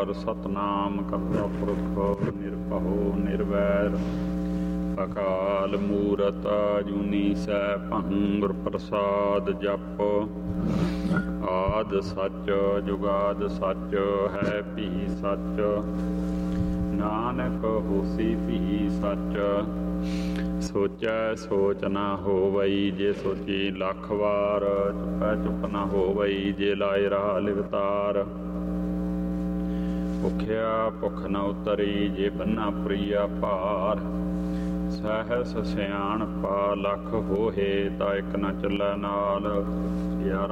ਓੰਕਾਰ ਸਤਿਨਾਮ ਕਰਤਾ ਪੁਰਖ ਨਿਰਭਉ ਨਿਰਵੈਰ ਅਕਾਲ ਮੂਰਤ ਅਜੂਨੀ ਸੈਭੰ ਗੁਰ ਪ੍ਰਸਾਦ ਜਪ। ਆਦਿ ਸੱਚ ਜੁਗਾਦਿ ਸੱਚ ਹੈ ਭੀ ਸੱਚ, ਨਾਨਕ ਹੋਸੀ ਭੀ ਸੱਚ। ਸੋਚੈ ਸੋਚ ਨਾ ਹੋਵਈ, ਜੇ ਸੋਚੀ ਲੱਖ ਵਾਰ। ਚੁੱਪੈ ਚੁੱਪ ਨਾ ਹੋਵਈ, ਜੇ ਲਾਏ ਰਾਹ ਲਿਵਤਾਰ। ਭੁਖਿਆ ਭੁੱਖ ਨ ਉਤਰੀ, ਜੇ ਬੰਨਾ ਪ੍ਰੀਆ ਭਾਰ। ਸਹਿਸ ਸਿਆਣਪਾ ਲੱਖ ਹੋਹੇ, ਤਾਂ ਇੱਕ ਨ ਚੱਲੈ ਨਾਲ। ਯਾਰ